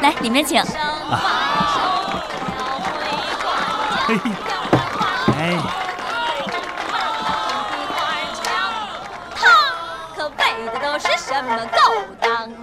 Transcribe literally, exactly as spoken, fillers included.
来，里面请。 啊，嘿，哎， 他可背的都是什么勾当？